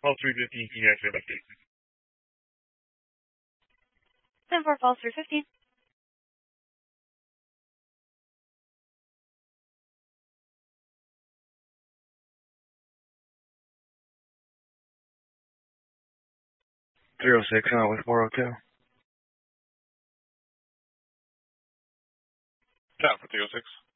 call 315, can you actually update? 10-4, falls 315. with 402. Down for 306.